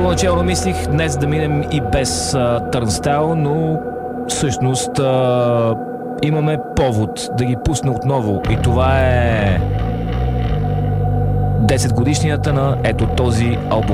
Първоначално мислих днес да минем и без Turnstile, но всъщност имаме повод да ги пусна отново и това е 10 годишнината на ето този албум.